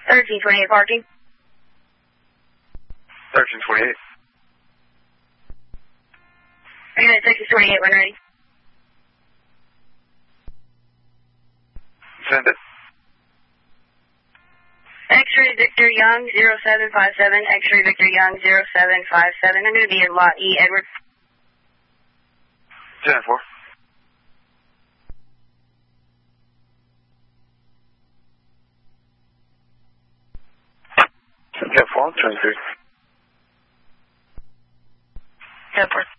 1328 parking. 1328. I got Texas 28 when ready. Send it. X-ray Victor Young 0757. X-ray Victor Young 0757. I'm going to be in Lot E, Edward. 10-4. 10-4, 23. 10-4.